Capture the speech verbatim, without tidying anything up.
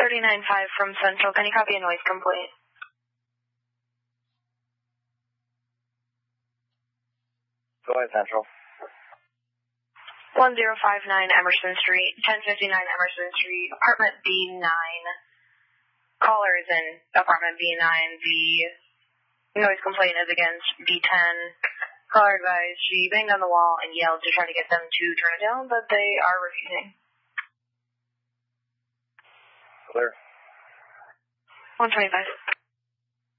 thirty-nine five from Central. Can you copy a noise complaint? Go ahead, Central. one zero five nine Emerson Street, ten fifty-nine Emerson Street, apartment B nine. Caller is in apartment B nine. The noise complaint is against B ten. Caller advised she banged on the wall and yelled to try to get them to turn it down, but they are refusing. Clear. one twenty-five.